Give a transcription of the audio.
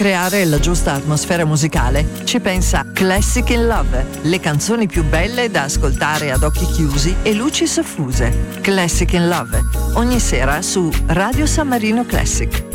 creare la giusta atmosfera musicale ci pensa Classic in Love, le canzoni più belle da ascoltare ad occhi chiusi e luci soffuse. Classic in Love, ogni sera su Radio San Marino Classic.